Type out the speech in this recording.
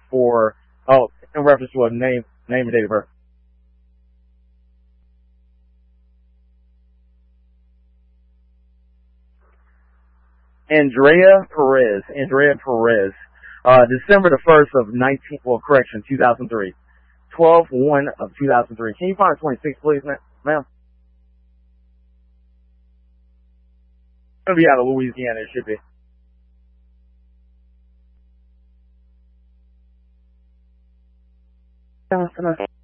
for, in reference to a name and date of birth. Andrea Perez. December the 1st of 2003. 12/1 of 2003. Can you find 26, please, ma'am? It's going to be out of Louisiana, it should be.